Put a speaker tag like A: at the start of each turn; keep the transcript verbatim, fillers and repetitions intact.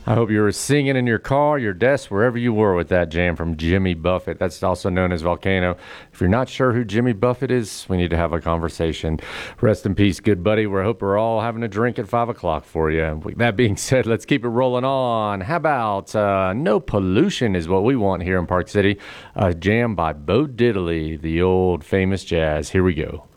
A: I hope you were singing in your car, your desk, wherever you were with that jam from Jimmy Buffett. That's also known as Volcano. If you're not sure who Jimmy Buffett is, we need to have a conversation. Rest in peace, good buddy. We hope we're all having a drink at five o'clock for you. With that being said, let's keep it rolling on. How about uh, No Pollution is what we want here in Park City. A jam by Bo Diddley, the old famous jazz. Here we go.